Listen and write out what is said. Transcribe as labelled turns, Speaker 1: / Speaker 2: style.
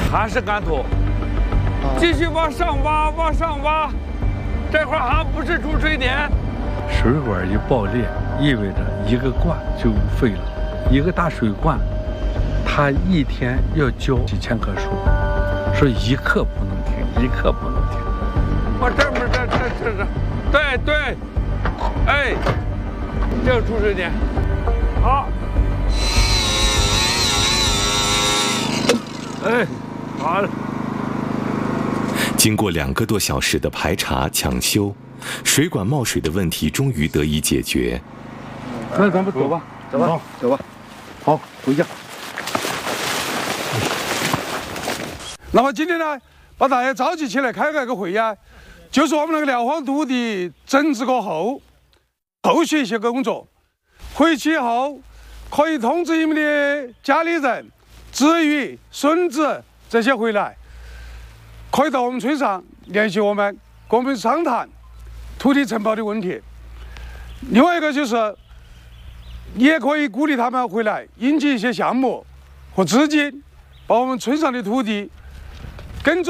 Speaker 1: 还是干土，继续往上挖，往上挖。这块还不是主水点。
Speaker 2: 水管一爆裂，意味着一个罐就废了，一个大水罐，它一天要浇几千棵树，说一刻不能停，一刻不能停。
Speaker 1: 这，对，哎，这个主水点，好，哎，好了。
Speaker 3: 经过2个多小时的排查抢修，水管冒水的问题终于得以解决。
Speaker 2: 那咱们走吧，
Speaker 4: 走吧，好，回家。
Speaker 5: 那么今天呢，把大家召集起来开个会呀，就是我们那个辽荒土地整治过后，后续一些工作。回去以后可以通知你们的家里人、子女、孙子这些回来，可以到我们村上联系我们，跟我们商谈土地承包的问题。另外一个就是，也可以鼓励他们回来引进一些项目和资金，把我们村上的土地跟着